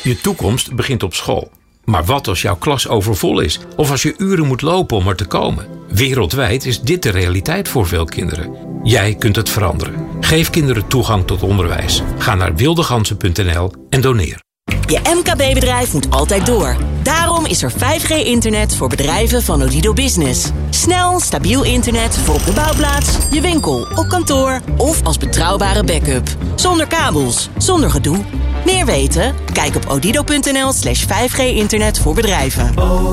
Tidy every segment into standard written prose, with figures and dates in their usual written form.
Je toekomst begint op school. Maar wat als jouw klas overvol is? Of als je uren moet lopen om er te komen? Wereldwijd is dit de realiteit voor veel kinderen. Jij kunt het veranderen. Geef kinderen toegang tot onderwijs. Ga naar wildeganzen.nl en doneer. Je MKB-bedrijf moet altijd door. Daarom is er 5G-internet voor bedrijven van Odido Business. Snel, stabiel internet voor op de bouwplaats, je winkel, op kantoor of als betrouwbare backup. Zonder kabels, zonder gedoe. Meer weten? Kijk op odido.nl/5G-internet voor bedrijven.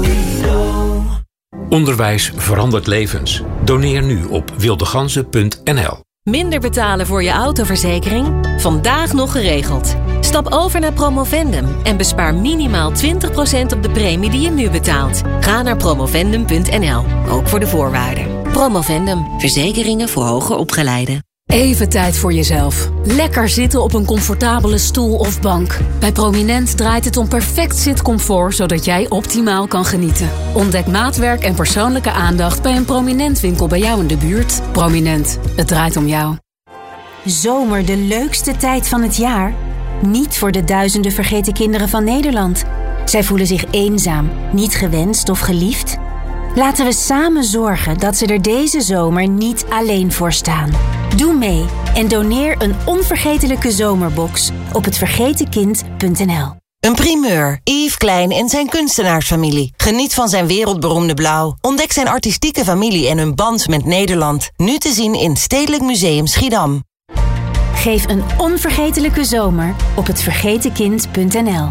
Onderwijs verandert levens. Doneer nu op wildeganzen.nl. Minder betalen voor je autoverzekering? Vandaag nog geregeld. Stap over naar Promovendum en bespaar minimaal 20% op de premie die je nu betaalt. Ga naar promovendum.nl, ook voor de voorwaarden. Promovendum, verzekeringen voor hoger opgeleiden. Even tijd voor jezelf. Lekker zitten op een comfortabele stoel of bank. Bij Prominent draait het om perfect zitcomfort, zodat jij optimaal kan genieten. Ontdek maatwerk en persoonlijke aandacht bij een Prominent winkel bij jou in de buurt. Prominent, het draait om jou. Zomer de leukste tijd van het jaar? Niet voor de duizenden vergeten kinderen van Nederland. Zij voelen zich eenzaam, niet gewenst of geliefd. Laten we samen zorgen dat ze er deze zomer niet alleen voor staan. Doe mee en doneer een onvergetelijke zomerbox op hetvergetenkind.nl. Een primeur. Yves Klein en zijn kunstenaarsfamilie. Geniet van zijn wereldberoemde blauw. Ontdek zijn artistieke familie en hun band met Nederland. Nu te zien in Stedelijk Museum Schiedam. Geef een onvergetelijke zomer op hetvergetenkind.nl.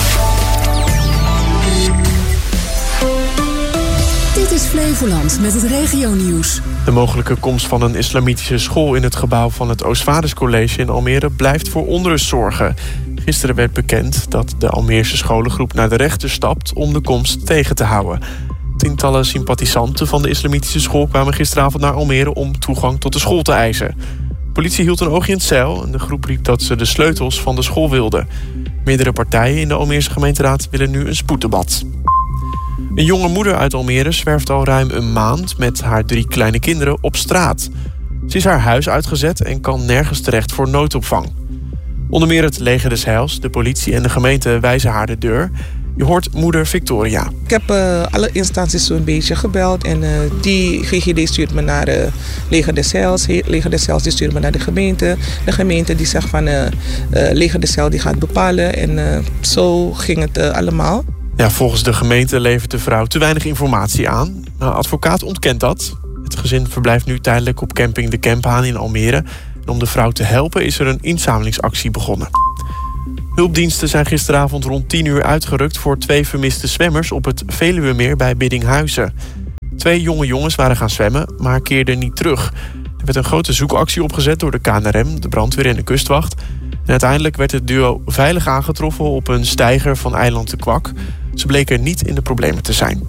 Dit is Flevoland met het regionieuws. De mogelijke komst van een islamitische school in het gebouw van het Oostvaarderscollege in Almere blijft voor onrust zorgen. Gisteren werd bekend dat de Almeerse scholengroep naar de rechter stapt om de komst tegen te houden. Tientallen sympathisanten van de islamitische school kwamen gisteravond naar Almere om toegang tot de school te eisen. De politie hield een oogje in het zeil en de groep riep dat ze de sleutels van de school wilden. Meerdere partijen in de Almeerse gemeenteraad willen nu een spoeddebat. Een jonge moeder uit Almere zwerft al ruim een maand met haar 3 kleine kinderen op straat. Ze is haar huis uitgezet en kan nergens terecht voor noodopvang. Onder meer het Leger des Heils, de politie en de gemeente wijzen haar de deur. Je hoort moeder Victoria. Ik heb alle instanties zo'n beetje gebeld en die GGD stuurt me naar Leger des Heils. Leger des Heils die stuurt me naar de gemeente. De gemeente die zegt van Leger des Heils die gaat bepalen en zo ging het allemaal. Ja, volgens de gemeente levert de vrouw te weinig informatie aan. Een advocaat ontkent dat. Het gezin verblijft nu tijdelijk op camping De Kemphaan in Almere. En om de vrouw te helpen is er een inzamelingsactie begonnen. Hulpdiensten zijn gisteravond rond 10 uur uitgerukt voor 2 vermiste zwemmers op het Veluwemeer bij Biddinghuizen. 2 jonge jongens waren gaan zwemmen, maar keerden niet terug. Er werd een grote zoekactie opgezet door de KNRM, de brandweer en de kustwacht. En uiteindelijk werd het duo veilig aangetroffen op een steiger van eiland De Kwak. Ze bleken niet in de problemen te zijn.